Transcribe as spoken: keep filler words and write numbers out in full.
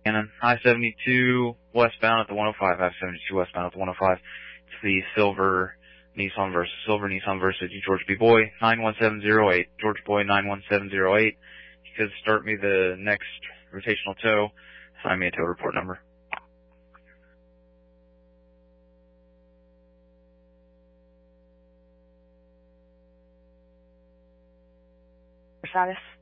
Cannon, I seventy-two westbound at the one oh five, I seventy-two westbound at the one oh five. It's the silver Nissan versus silver Nissan versus George B. Boy, nine one seven zero eight. George Boy, nine one seven zero eight. You could start me the next rotational tow. Assign me a tow report number. Status.